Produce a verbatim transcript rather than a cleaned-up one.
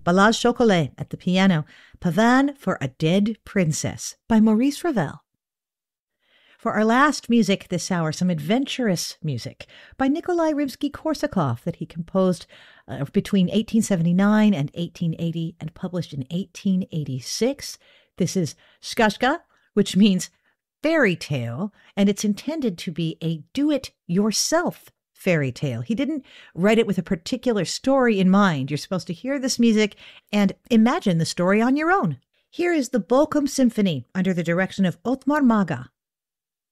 Balaz Chocolat at the piano, Pavane for a Dead Princess by Maurice Ravel. For our last music this hour, some adventurous music by Nikolai Rimsky-Korsakov that he composed uh, between eighteen seventy-nine and eighteen eighty and published in eighteen eighty-six. This is Skazka, which means fairy tale, and it's intended to be a do-it-yourself fairy tale. He didn't write it with a particular story in mind. You're supposed to hear this music and imagine the story on your own. Here is the Bochum Symphony under the direction of Othmar Maga.